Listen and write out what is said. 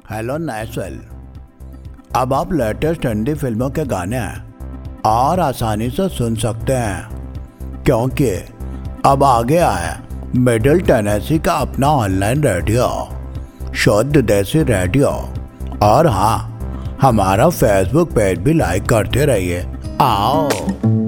Hello नेस्वेल। अब आप latest Hindi फिल्मों के गाने और आसानी से सुन सकते हैं, क्योंकि अब आ गया है मिडिल टेनेसी का अपना ऑनलाइन रेडियो, शुद्ध देसी रेडियो। और हाँ, हमारा फेसबुक पेज भी लाइक करते रहिए। आओ।